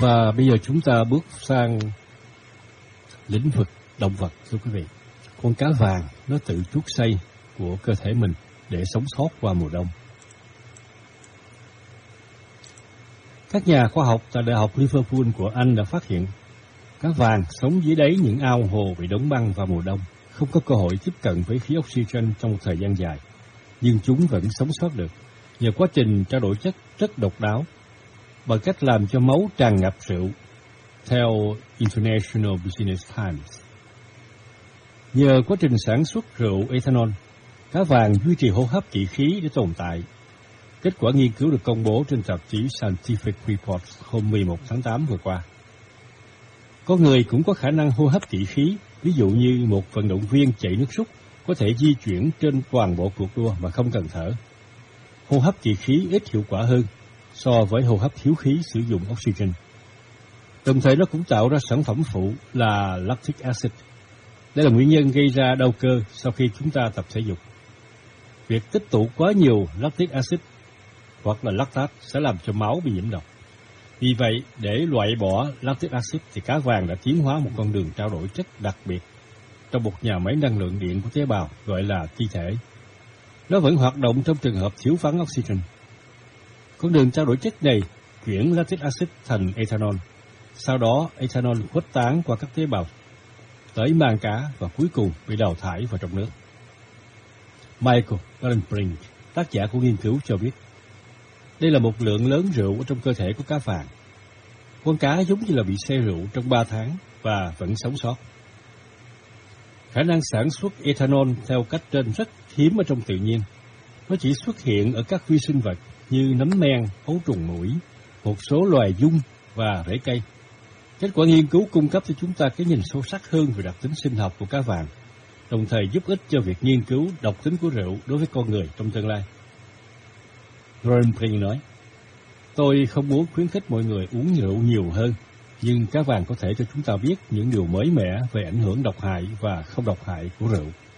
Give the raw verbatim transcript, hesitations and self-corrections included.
Và bây giờ chúng ta bước sang lĩnh vực động vật, thưa quý vị. Con cá vàng nó tự chuốt xây của cơ thể mình để sống sót qua mùa đông. Các nhà khoa học tại Đại học Liverpool của Anh đã phát hiện cá vàng sống dưới đáy những ao hồ bị đóng băng vào mùa đông, không có cơ hội tiếp cận với khí oxygen trong một thời gian dài, nhưng chúng vẫn sống sót được nhờ quá trình trao đổi chất rất độc đáo bằng cách làm cho máu tràn ngập rượu, theo International Business Times. Nhờ quá trình sản xuất rượu ethanol, cá vàng duy trì hô hấp trị khí để tồn tại. Kết quả nghiên cứu được công bố trên tạp chí Scientific Reports hôm mười một tháng tám vừa qua. Con người cũng có khả năng hô hấp trị khí, ví dụ như một vận động viên chạy nước rút có thể di chuyển trên toàn bộ cuộc đua mà không cần thở. Hô hấp trị khí ít hiệu quả hơn so với hô hấp thiếu khí sử dụng oxygen. Đồng thời nó cũng tạo ra sản phẩm phụ là lactic acid. Đây là nguyên nhân gây ra đau cơ sau khi chúng ta tập thể dục. Việc tích tụ quá nhiều lactic acid hoặc là lactate sẽ làm cho máu bị nhiễm độc. Vì vậy, để loại bỏ lactic acid thì cá vàng đã tiến hóa một con đường trao đổi chất đặc biệt trong một nhà máy năng lượng điện của tế bào gọi là ti thể. Nó vẫn hoạt động trong trường hợp thiếu vắng oxygen. Con đường trao đổi chất này chuyển lactic acid thành ethanol. Sau đó, ethanol khuếch tán qua các tế bào tới mang cá và cuối cùng bị đào thải vào trong nước. Michael Gallenbrink, tác giả của nghiên cứu cho biết, đây là một lượng lớn rượu ở trong cơ thể của cá vàng. Con cá giống như là bị say rượu trong ba tháng và vẫn sống sót. Khả năng sản xuất ethanol theo cách trên rất hiếm ở trong tự nhiên. Nó chỉ xuất hiện ở các vi sinh vật như nấm men, ấu trùng muỗi, một số loài giun và rễ cây. Kết quả nghiên cứu cung cấp cho chúng ta cái nhìn sâu sắc hơn về đặc tính sinh học của cá vàng, đồng thời giúp ích cho việc nghiên cứu độc tính của rượu đối với con người trong tương lai. Gallenbrink nói, tôi không muốn khuyến khích mọi người uống rượu nhiều hơn, nhưng cá vàng có thể cho chúng ta biết những điều mới mẻ về ảnh hưởng độc hại và không độc hại của rượu.